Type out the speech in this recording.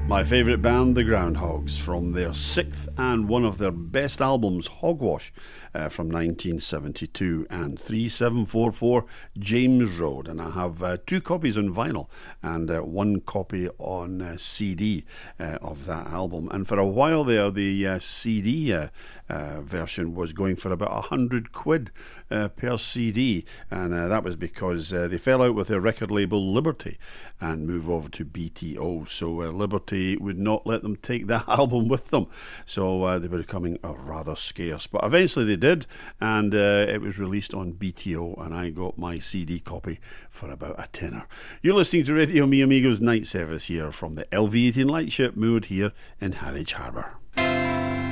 My favourite band, the Groundhogs, from their sixth and one of their best albums, Hogwash, from 1972, and 3744 James Road. And I have 2 copies on vinyl and 1 copy on CD of that album. And for a while there, the CD version was going for about £100 per CD, and that was because they fell out with their record label Liberty and moved over to BTO. So Liberty would not let them take that album with them, so they were becoming rather scarce. But eventually they did, and it was released on BTO, and I got my CD copy for about a tenner. You're listening to Radio Me Amigos Night Service here from the LV18 Lightship moored here in Harwich Harbour.